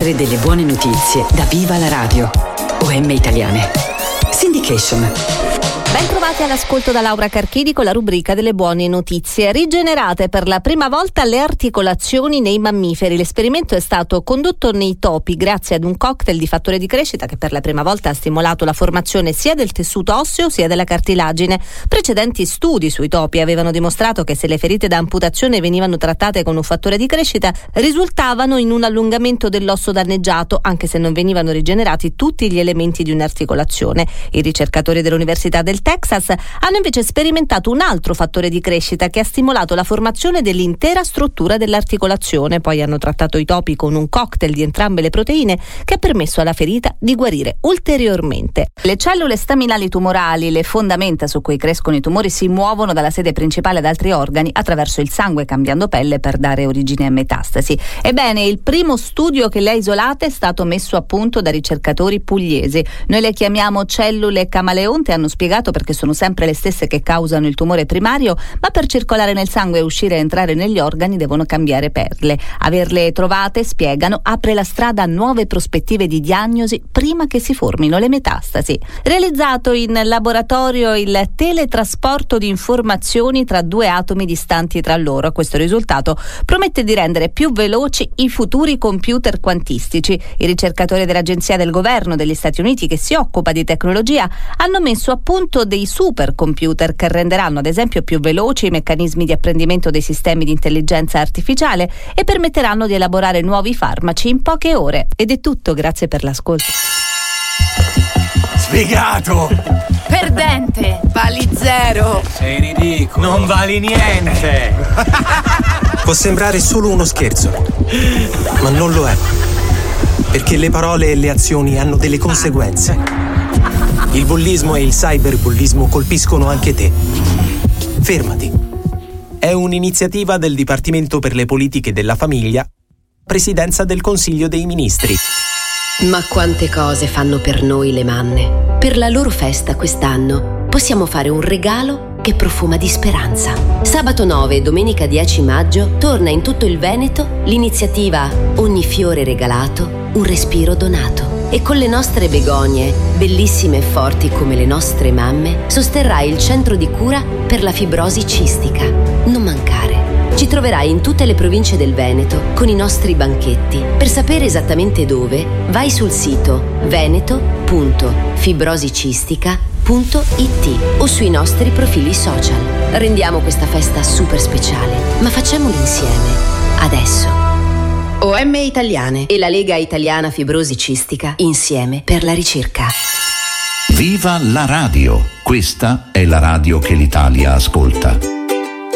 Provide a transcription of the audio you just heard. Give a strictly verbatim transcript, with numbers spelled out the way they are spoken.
sempre delle buone notizie da Viva la Radio. O M Italiane. Syndication. Ben trovati all'ascolto da Laura Carchidi con la rubrica delle buone notizie. Rigenerate per la prima volta le articolazioni nei mammiferi. L'esperimento è stato condotto nei topi grazie ad un cocktail di fattore di crescita che per la prima volta ha stimolato la formazione sia del tessuto osseo sia della cartilagine. Precedenti studi sui topi avevano dimostrato che se le ferite da amputazione venivano trattate con un fattore di crescita risultavano in un allungamento dell'osso danneggiato, anche se non venivano rigenerati tutti gli elementi di un'articolazione. I ricercatori dell'Università del Texas hanno invece sperimentato un altro fattore di crescita che ha stimolato la formazione dell'intera struttura dell'articolazione. Poi hanno trattato i topi con un cocktail di entrambe le proteine che ha permesso alla ferita di guarire ulteriormente. Le cellule staminali tumorali, le fondamenta su cui crescono i tumori, si muovono dalla sede principale ad altri organi attraverso il sangue, cambiando pelle per dare origine a metastasi. Ebbene, il primo studio che le ha isolate è stato messo a punto da ricercatori pugliesi. Noi le chiamiamo cellule camaleonte, hanno spiegato, perché sono sempre le stesse che causano il tumore primario, ma per circolare nel sangue e uscire e entrare negli organi devono cambiare perle. Averle trovate, spiegano, apre la strada a nuove prospettive di diagnosi prima che si formino le metastasi. Realizzato in laboratorio il teletrasporto di informazioni tra due atomi distanti tra loro. Questo risultato promette di rendere più veloci i futuri computer quantistici. I ricercatori dell'Agenzia del Governo degli Stati Uniti, che si occupa di tecnologia, hanno messo a punto dei supercomputer che renderanno ad esempio più veloci i meccanismi di apprendimento dei sistemi di intelligenza artificiale e permetteranno di elaborare nuovi farmaci in poche ore. Ed è tutto, grazie per l'ascolto. Sfigato! Perdente! Vali zero! Sei ridicolo! Non vali niente! Può sembrare solo uno scherzo, ma non lo è, perché le parole e le azioni hanno delle conseguenze. Il bullismo e il cyberbullismo colpiscono anche te. Fermati. È un'iniziativa del Dipartimento per le Politiche della Famiglia, Presidenza del Consiglio dei Ministri. Ma quante cose fanno per noi le mamme. Per la loro festa quest'anno possiamo fare un regalo che profuma di speranza. Sabato nove e domenica dieci maggio torna in tutto il Veneto l'iniziativa Ogni fiore regalato, un respiro donato. E con le nostre begonie, bellissime e forti come le nostre mamme, sosterrai il centro di cura per la fibrosi cistica. Non mancare. Ci troverai in tutte le province del Veneto con i nostri banchetti. Per sapere esattamente dove, vai sul sito veneto punto fibrosicistica punto it o sui nostri profili social. Rendiamo questa festa super speciale, ma facciamolo insieme. Adesso. O M Italiane e la Lega Italiana Fibrosi Cistica insieme per la ricerca. Viva la radio! Questa è la radio che l'Italia ascolta.